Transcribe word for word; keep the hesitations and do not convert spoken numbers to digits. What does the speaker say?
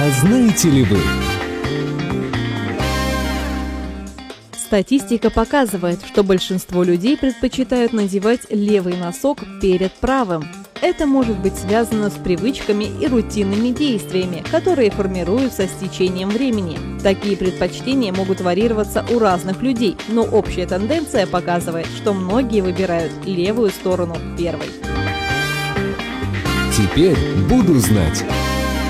А знаете ли вы? Статистика показывает, что большинство людей предпочитают надевать левый носок перед правым. Это может быть связано с привычками и рутинными действиями, которые формируются с течением времени. Такие предпочтения могут варьироваться у разных людей, но общая тенденция показывает, что многие выбирают левую сторону первой. Теперь буду знать.